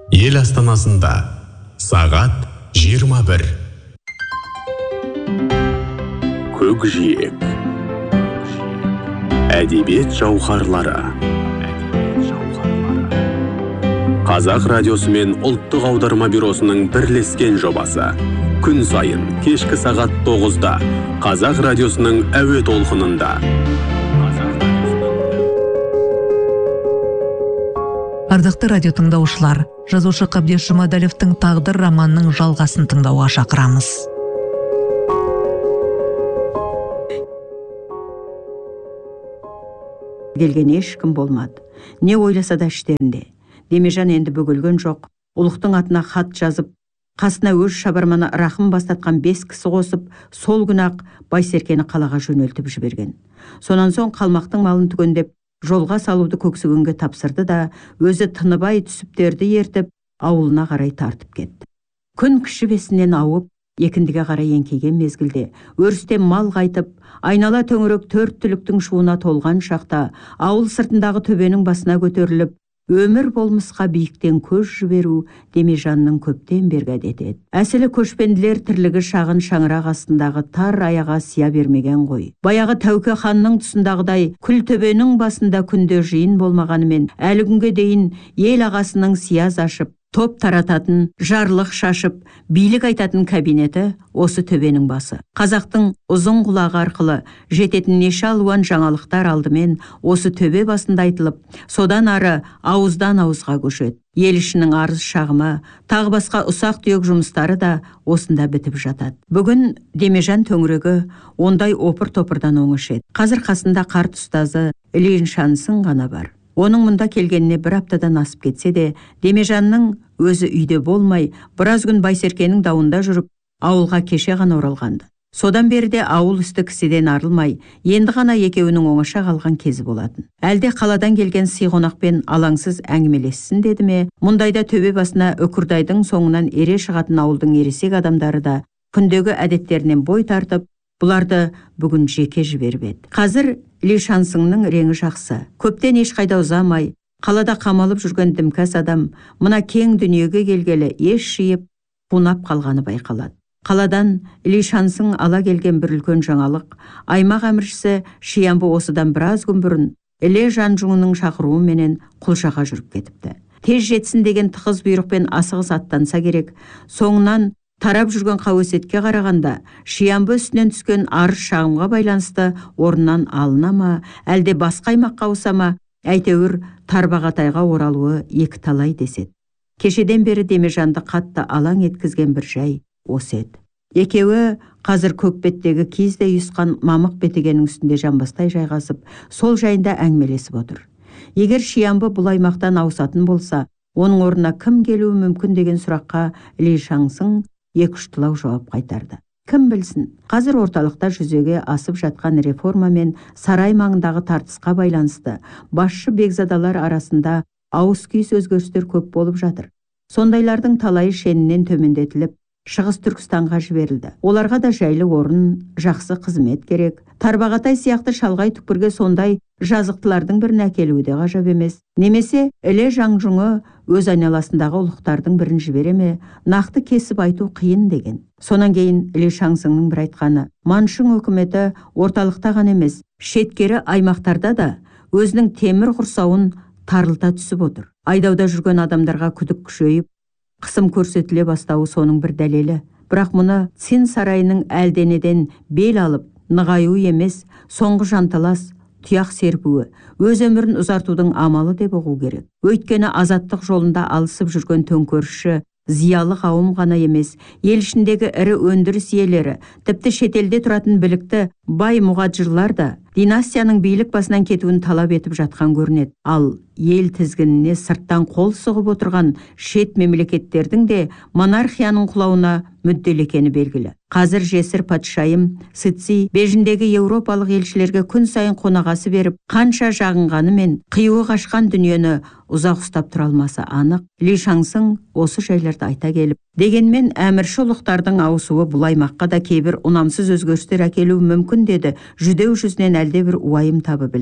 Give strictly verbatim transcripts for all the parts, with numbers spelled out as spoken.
Ел астанасында сағат жиырма бір. Көкжиек. Әдебиет жауһарлары. Қазақ радиосы мен ұлттық аударма бюросының бірлескен жобасы. Күн сайын кешкі сағат тоғызда Қазақ радиосының әуе толқынында. Ардақты радио тыңдаушылар, жазушы Қабдеш Жұмадәлевтің «Тағдыр» романының жалғасын тыңдауға шақырамыз. Келген ешкім болмады. Не ойласа да іштерінде. Демежан енді бөгелген жоқ. Ұлықтың атына хат жазып, қасына өз шабарманы рахым бастатқан бес кісі қосып, сол күні-ақ Байсеркені қалаға жөнелтіп жіберген. Сонан соң қалмақтың малын түгендеп, жолға салуды Көксегенге тапсырды да, өзі Тыныбай түсіптерді ертіп, ауылына қарай тартып кетті. Күн кішібесінен ауып, екіндіге қарай еңкейген мезгілде, өрістен мал қайтып, айнала төңірек төрт түліктің шуына толған шақта, ауыл сыртындағы төбенің басына көтеріліп, өмір болмысқа биіктен көз жіберу Демежанның көптен бергі әдеті еді. Әсілі көшпенділер тірлігі шағын шаңырақ астындағы тар аяға сия бермеген ғой. Баяғы Тәуке ханның тұсындағыдай күл төбенің басында күнде жиын болмағанымен, әлі күнге дейін ел ағасының сияз ашып, топ тарататын, жарлық шашып, билік айтатын кабинеті осы төбенің басы. Қазақтың ұзын құлағы арқылы жететін неше алуан жаңалықтар алдымен осы төбе басында айтылып, содан ары ауыздан ауызға көшеді. Ел ішінің арыз шағымы, тағы басқа ұсақ түйек жұмыстары да осында бітіп жатады. Бүгін Демежан төңірегі ондай опыр-топырдан оңышеді. Қазір қасында қарт ұстазы Ильин Шансын ғана бар. Оның мұнда келгеніне бір аптадан асып кетсе де, Демежанның өзі үйде болмай, біраз күн Байсеркенің дауында жүріп, ауылға кеше ғана оралғанды. Содан берде ауыл үсті кісіден арылмай, енді ғана екеуінің оңаша қалған кезі болатын. Әлде қаладан келген сый қонақпен алаңсыз әңгімелессін деді ме, мұндайда төбе басына Үкірдайдың соңынан ере шығатын ауылдың ересек адамдары да күндегі әдеттерінен бой тартып, бұларды бүгін жеке жіберіп еді. Қазір Ли Шансыңның реңі жақсы. Көптен ешқайда ұзамай, қалада қамалып жүрген дімкәс адам, мұна кең дүниеге келгелі еш жиып, қунап қалғаны байқалады. Қаладан Ли Шансың ала келген бір үлкен жаңалық, аймақ әміршісі Шиямбы осыдан біраз күн бұрын Іле Жанжуының шақыруыменен Құлшаға жүріп кетіпті. Тез жетсін деген тығыз бұйрықпен асығыс аттанса керек, соңынан тарап жүрген қауесетке қарағанда, Шиямбы үстінен түскен арыз шағымға байланысты орнынан алына ма, әлде басқа аймаққа ауса ма, әйтеуір Тарбағатайға оралуы екі талай деседі. Кешеден бері Демежанды қатты алаң еткізген бір жай осы еді. Екеуі қазір көкбеттегі киіздей ұйысқан мамық бетегенің үстінде жамбастай жайғасып, сол жайында әңгімелесіп отыр. Егер Шиямбы бұл аймақтан ауысатын болса, оның орнына кім келуі мүмкін деген сұраққа Ли Шансың екі-үш тұлау жауап қайтарды. Кім білсін, қазір орталықта жүзеге асып жатқан реформа мен сарай маңындағы тартысқа байланысты басшы бекзадалар арасында ауыс-күйіс өзгерістер көп болып жатыр. Сондайлардың талайы шенінен төмендетіліп, Шығыс Түркістанға жіберілді. Оларға да жайлы орын, жақсы қызмет керек. Тарбағатай сияқты шалғай түкпірге сондай жазықтылардың бірін әкелуі де ғажап емес. Немесе Іле Жанжуңы өз айналасындағы ұлықтардың бірін жібере ме, нақты кесіп айту қиын деген. Сонан кейін Іле Шансыңның бір айтқаны, Маншың өкіметі орталықта ғана емес, шеткері аймақтарда да өзінің темір құрсауын тарылта түсіп отыр. Айдауда жүрген адамдарға күдік күшейіп, қысым көрсетіле бастауы соның бір дәлелі. Бірақ мұны Цин сарайының әлденеден бел алып, нығаю емес, соңғы жанталас, тұяқ серпуі, өз өмірін ұзартудың амалы деп ұғу керек. Өйткені азаттық жолында алысып жүрген төңкерісші, зиялы қауым ғана емес, ел ішіндегі ірі өндіріс иелері, тіпті шетелде тұратын білікті бай мұғаджырлар да династияның билік басынан кетуін талап етіп жатқан көрінеді. Ал ел тізгініне сырттан қол сұғып отырған шет мемлекеттердің де монархияның құлауына мүдделі екені белгілі. Қазір жесір патшайым Сыци Бежіндегі еуропалық елшілерге күн сайын қонағасы беріп, қанша жағынғанымен қиюы қашқан дүниені ұзақ ұстап тұра алмасы анық. Ли Шансың осы жайларды айта келіп, дегенмен әмірші ұлықтардың ауысуы бұл аймаққа да кейбір ұнамсыз өзгерістер әкелуі мүмкін деді. Жүдеу жүзінен әлде бір уайым табы білініп.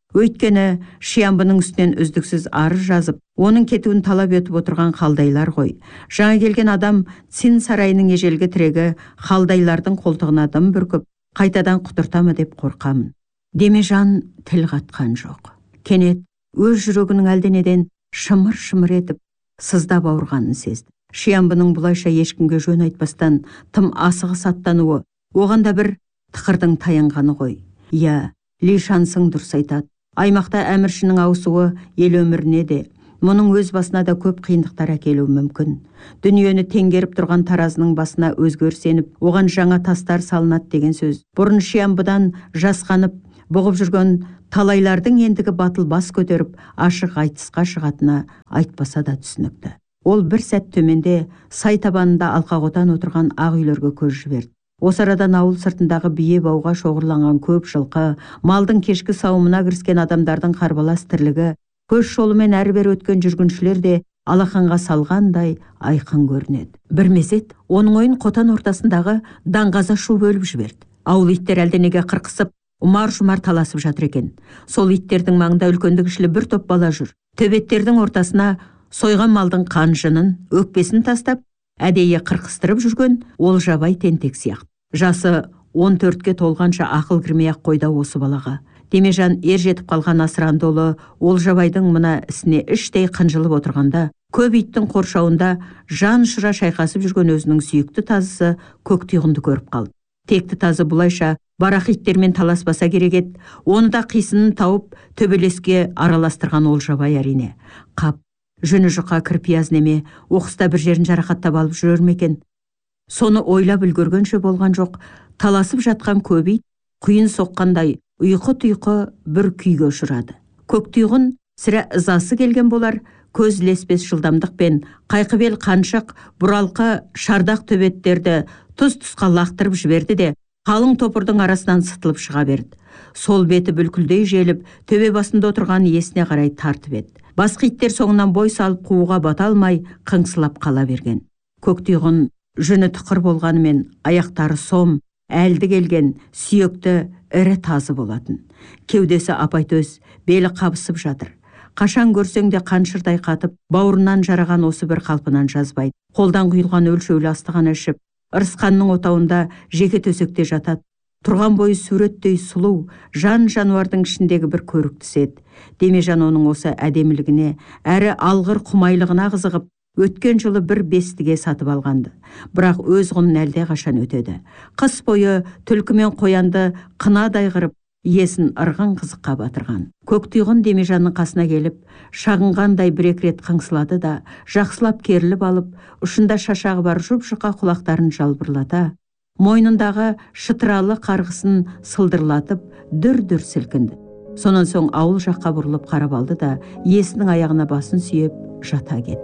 Өйткені Шиямбының үстінен үздіксіз арыз жазып, оның кетуін талап етіп отырған халдайлар ғой. Жаңа келген адам Цин сарайының ежелгі тірегі халдайлардың қолтығына дым бүркіп, қайтадан құтыртамы деп қорқамын. Демежан тіл қатқан жоқ. Кенет өз жүрегінің әлденеден шымыр-шымыр етіп, сыздап ауырғанын сезді. Шиямбының бұлайша ешкімге жөн айтпастан тым асығыс аттануы, оған да бір тықырдың таянғаны ғой. Иә, Ли Шансың дұрыс айтады. Аймақта әміршінің ауысуы ел өміріне де, мұның өз басына да көп қиындықтар әкелуі мүмкін. Дүниені теңгеріп тұрған таразының басына өзгеріс еніп, оған жаңа тастар салынады деген сөз. Бұрын Шиямбыдан жасқанып, бұғып жүрген талайлардың ендігі батыл бас көтеріп, ашық айтысқа шығатыны айтпаса да түсінікті. Ол бір сәт төменде сай табанында алқақотан отырған ақ үйлерге көз жіберді. Осы арадан ауыл сыртындағы бие бауға шоғырланған көп жылқы, малдың кешкі сауымына кіріскен адамдардың қарбалас тірлігі, көш жолымен әрі-бері өткен жүргіншілер де алақанға салғандай айқын көрінеді. Бір мезет оның ойын қотан ортасындағы даңғаза шу бөліп жіберді. Ауыл иттер әлденеге қырқысып, ұмар-жұмар таласып жатыр екен. Сол иттердің маңында үлкенді-кішілі бір топ бала жүр. Төбеттердің ортасына сойған малдың қанжынын, өкпесін тастап, әдейі қырқыстырып жүрген Олжабай тентек сияқты. Жасы он төртке толғанша ақыл кірмей-ақ қойды осы балаға. Демежан ер жетіп қалған асыранды ұлы Олжабайдың мына ісіне іштей қынжылып отырғанда, көп иттің қоршауында жан ұшыра шайқасып жүрген өзінің сүйікті тазысы Көктүйғынды көріп қалды. Текті тазы бұлайша барақ иттермен таласпаса керек еді, оны да қисынын тауып төбелеске араластырған Олжабай әрине. Қап, жүні жұқа кірпияз неме, оқыста бір жерін жарақаттап алып жүрер ме екен? Соны ойлап үлгергенше болған жоқ, таласып жатқан көп ит құйын соққандай ұйқы-тұйқы бір күйге ұшырады. Көктүйғын сірә ызасы келген болар, көз ілеспес жылдамдықпен қайқыбел қаншық бұралқы шардақ төбеттерді тұс-тұсқа лақтырып жіберді де, қалың топырдың арасынан сытылып шыға берді. Сол беті бүлкілдей желіп, төбе басында отырған иесіне қарай тартып еді. Басқа иттер соңынан бой салып қууға бата алмай қыңсылап қала берген. Көктүйғын жүні тұқыр болғанымен аяқтары сом, әлді келген, сүйекті ірі тазы болатын. Кеудесі апайтөс, белі қабысып жатыр. Қашан көрсең де қаншырдай қатып, бауырынан жараған осы бір қалпынан жазбайды. Қолдан құйылған өлшеулі астығын ішіп, ырысқанның отауында жеке төсекте жатады. Тұрған бойы суреттей сұлу, жан жануардың ішіндегі бір көріктісі еді. Демежан оның осы әдемілігіне, әрі алғыр құмайлығына қызығып, өткен жылы бір бестіге сатып алғанды. Бірақ өз құнын әлде қашан өтеді. Қыс бойы түлкі мен қоянды қынадай қырып, иесін ырғын қызыққа батырған. Көктүйғын Демежанның қасына келіп, шағынғандай бір-екі рет қыңсылады да, жақсылап керіліп алып, ұшында шашағы бар жұп-жұқа құлақтарын жалбырлата, мойнындағы шытыралы қарғысын сылдырлатып, дүр-дүр сілкінді. Сонан соң ауыл жаққа бұрылып қарап алды да, иесінің аяғына басын сүйеп жата кетті.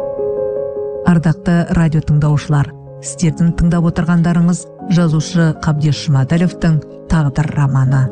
Ардақты радио тыңдаушылар, сіздердің тыңдап отырғандарыңыз жазушы Қабдеш Жұмадәловтің «Тағдыр» романы.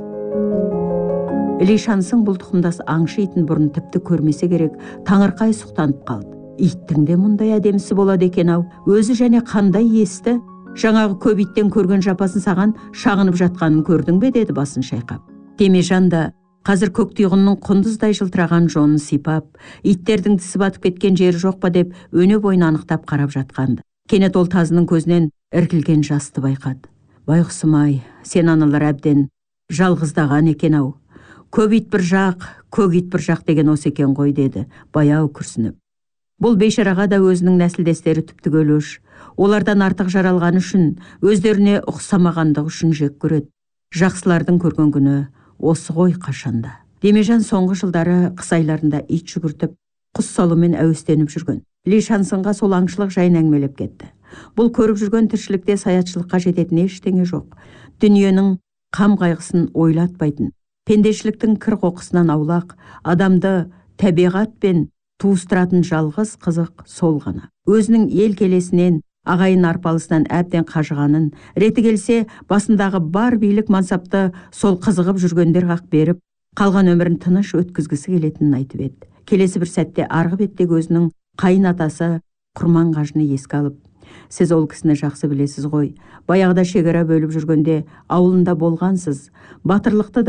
Ли Шансың бұл тұқымдас аңшы итін бұрын тіпті көрмесе керек, таңырқай сұқтанып қалды. Иттің де мұндай әдемісі болады екен-ау, өзі және қандай есті, жаңағы көп иттен көрген жапасын саған шағынып жатқанын көрдің бе, деді басын шайқап. Демежан да қазір Көктүйғынның құндыздай жылтыраған жонын сипап, иттердің тісі батып кеткен жері жоқ па деп өне бойын анықтап қарап жатқанды. Кенет ол тазының көзінен іркілген жасты байқады. Байғұсым-ай, сен аналар әбден жалғыздаған екен-ау. Көп ит бір жақ, көк ит бір жақ деген осы екен ғой, деді баяу күрсініп. Бұл бейшараға да өзінің нәсілдестері түптігел өш. Олардан артық жаралғаны үшін, өздеріне ұқсамағандығы үшін жек көреді. Жақсылардың көрген күні осы ғой қашанда. Демежан соңғы жылдары қыс айларында ит жүгіртіп, құс салумен әуестеніп жүрген. Ли Шансыңға сол аңшылық жайын әңгімелеп кетті. Бұл көріп жүрген тіршілікте саятшылыққа жететін ештеңе жоқ. Дүниенің қам қайғысын ойлатпайтын, пендешіліктің кір қоқысынан аулақ, адамды табиғатпен туыстыратын жалғыз қызық сол ғана. Өзінің ел келесінен, ағайын арпалысынан әбден қажығанын, реті келсе басындағы бар билік мансапты сол қызығып жүргендер қақ беріп, қалған өмірін тыныш өткізгісі келетінін айтып еді. Келесі бір сәтте арғы беттегі өзінің қайын атасы Құрман қажыны еске алып, сіз ол кісіні жақсы білесіз ғой, баяғыда шекара бөліп жүргенде ауылында болғансыз, батырлықты да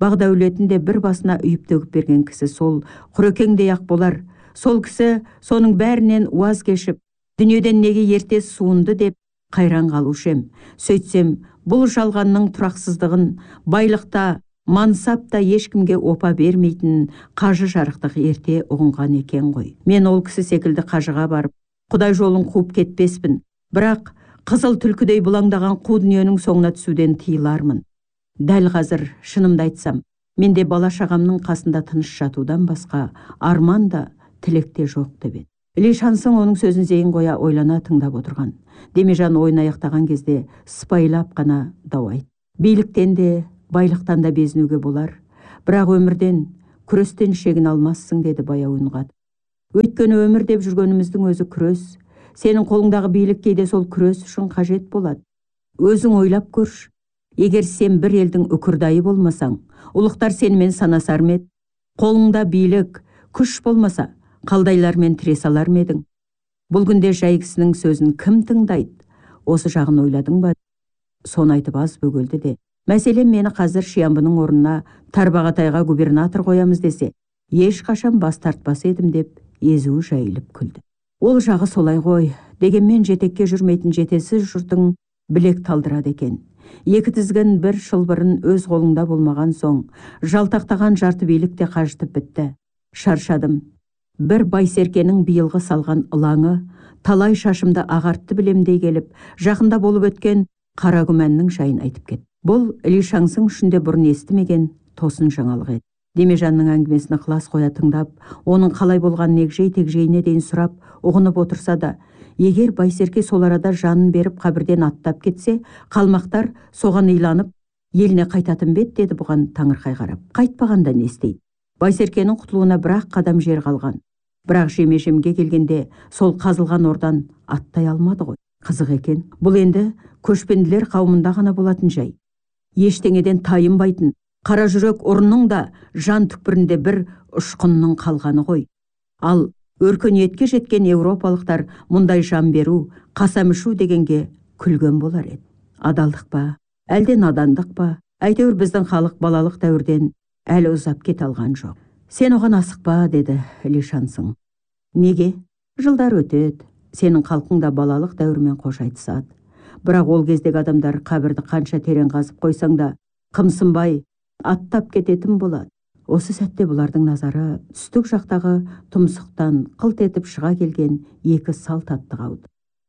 Бағдәулетін де бір басына үйіп төгіп берген кісі сол Құрекеңдей ақ болар. Сол кісі соның бәрінен уаз кешіп, дүниеден неге ерте суынды деп қайран қалушем. Сөйтсем, бұл жалғанның тұрақсыздығын, байлықта, мансапта ешкімге опа бермейтін қажы жарықтық ерте ұғынған екен ғой. Мен ол кісі секілді қажыға барып, Құдай жолын қуып кетпеспін. Бірақ қызыл түлкідей бұлаңдаған қу дүниенің соңына түсуден тыйылармын. Дәл қазір шынымды айтсам, менде бала шағамның қасында тыныш жатудан басқа арман да, тілек те жоқ деп еді. Іле Шансың оның сөзін зейін қоя ойлана тыңдап отырған. Демежан ойын аяқтаған кезде сыпайылап қана дау айтты. Биліктен де, байлықтан да безінуге болар, бірақ өмірден, күрестен шегін алмассың деді баяу үн қатып. Өйткені өмір деп жүргеніміздің өзі күрес. Сенің қолыңдағы билік кейде сол күрес үшін қажет болады. Өзің ойлап көрш. Егер сен бір елдің үкірдайы болмасаң, ұлықтар сенімен санасар ма еді? Қолыңда билік, күш болмаса, қалдайлармен тіресалар ма едің? Бұл күнде жай кісінің сөзін кім тыңдайды? Осы жағын ойладың ба? Соны айтып аз бөгелді де. Мәселен, мені қазір Шиямбының орнына Тарбағатайға губернатор қоямыз десе, ешқашан бас тартпас едім деп езуі жайылып күлді. Ол жағы солай ғой, дегенмен жетекке жүрмейтін жетесіз жұртың білек талдырады екен. Екі тізгін бір шылбырын өз қолыңда болмаған соң, жалтақтаған жарты билік те қажытып бітті. Шаршадым. Бір Байсеркенің биылғы салған ылаңы, талай шашымды ағартты білемдей келіп, жақында болып өткен қара күмәннің жайын айтып кет. Бұл Іле Шансың үшінде бұрын естімеген тосын жаңалық еді. Демежанның әңгімесін ықылас қоя тыңдап, оның қалай болған егжей-тегжейіне дейін сұрап, ұғынып отырса да, егер Байсерке сол арада жанын беріп қабірден аттап кетсе, қалмақтар соған иланып, еліне қайтатын бет деді бұған таңырқай қарап. Қайтпағанда не істейді? Байсеркенің құтылуына бір-ақ қадам жер қалған. Бірақ жеме-жемге келгенде сол қазылған ордан аттай алмады ғой. Қызық екен. Бұл енді көшпенділер қауымында ғана болатын жай. Ештеңеден тайынбайтын, қара жүрек ұрының да жан түкпірінде бір ұшқынның қалғаны ғой. Ал өркениетке жеткен еуропалықтар мұндай жан беру, қасам ішу дегенге күлген болар еді. Адалдық па, әлде надандық па? Әйтеуір біздің халық балалық дәуірден әлі ұзап кете алған жоқ. Сен оған асықпа, деді Іле Шансың. Неге? Жылдар өтеді. Сенің халқың да балалық дәуірмен қош айтысады. Бірақ ол кездегі адамдар қабірді қанша терең қазып қойсаң да, қымсынбай аттап кететін болады. Осы сәтте бұлардың назары түстік жақтағы тұмсықтан қылт етіп шыға келген екі салт аттыға ауды.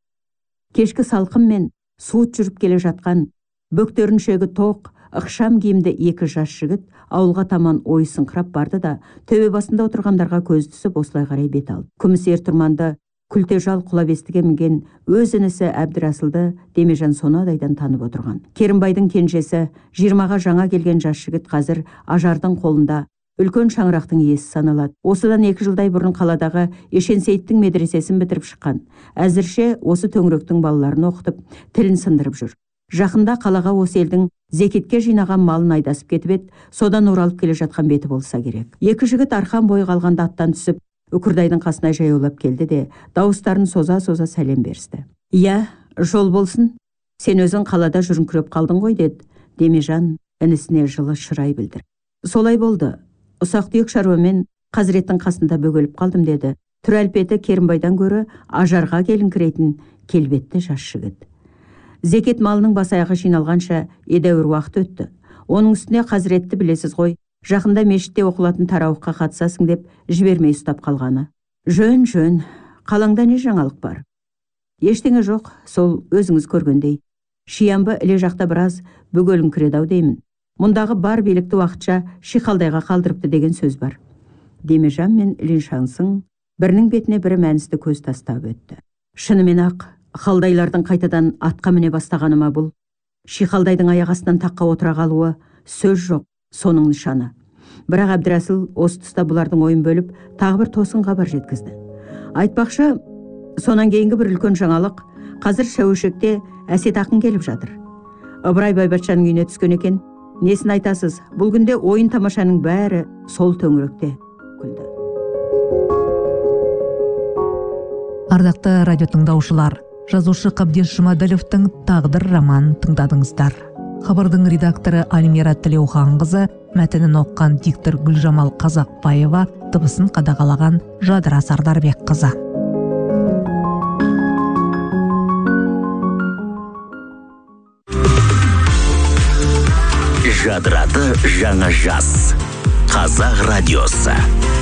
Кешкі салқын мен суыт жүріп келе жатқан, бөктеріншегі тоқ, ықшам киімді екі жас жігіт ауылға таман ойсыңқырап барды да, төбе басында отырғандарға көз түсіп осылай қарай бет алды. Күміс ер-тұрманды күлтежал құлабестіге мінген өз інісі Әбдірасылды Демежан сонадайдан танып отырған. Керімбайдың кенжесі, жиырмаға жаңа келген жас жігіт қазір ажардың қолында үлкен шаңырақтың иесі саналады. Осыдан екі жылдай бұрын қаладағы Ешенсейіттің медресесін бітіріп шыққан. Әзірше осы төңіректің балаларын оқытып, тілін сындырып жүр. Жақында қалаға осы елдің зекетке жинаған малын айдасып кетіп еді, содан оралып келе жатқан беті болса керек. Екі жігіт арқан бойы қалғанда аттан түсіп, Үкірдайдың қасына жаяулап келді де, дауыстарын соза-соза сәлем берісті. Иә, жол болсын. Сен өзің қалада жүріңкіреп қалдың ғой, деді Демежан інісіне жылы шырай білдір. Солай болды. Ұсақ-түйек шаруамен Қазіреттің қасында бөгеліп қалдым, деді. Түр әлпеті Керімбайдан гөрі ажарға келіңкірейтін келбетті жас жігіт. Зекет малының бас-аяғы жиналғанша едәуір уақыт өтті. Оның үстіне Қазіретті білесіз ғой, жақында мешітте оқылатын тарауыққа қатысасың деп жібермей ұстап қалғаны. Жөн, жөн, қалаңда не жаңалық бар? Ештеңе жоқ, сол өзіңіз көргендей. Шиямбы Іле жақта біраз бөгеліңкіреді-ау деймін. Мұндағы бар билікті уақытша Шиқалдайға қалдырыпты деген сөз бар. Демежан мен Іле Шансың бірінің бетіне бірі мәністі көз тастап өтті. Шынымен ақ, қалдайлардың қайтадан атқа міне бастағаныма бұл. Шиқалдайдың аяқ астынан таққа отыра қалуы сөз жоқ, соның нышаны. Бірақ Әбдірасыл осы тұста бұлардың ойын бөліп, тағы бір тосын хабар жеткізді. Айтпақшы, сонан кейінгі бір үлкен жаңалық, қазір Шәуешекте әсет ақын келіп жатыр. Ыбырай Байбатшаның үйіне түскен екен. Несін айтасыз, бұл күнде ойын тамашаның бәрі сол төңіректе. Күлді. Ардақты радио тыңдаушылар, жазушы Қабдеш Жұмаділовтың «Тағдыр» романын тыңдадыңыздар. Хабардың редакторы Альмира Тілеуханқызы, мәтінін оққан диктор Гүлжамал Қазақбаева, дыбысын қадағалаған Жадыра Сардарбекқызы. Жадырады жаңа жас. Қазақ радиосы.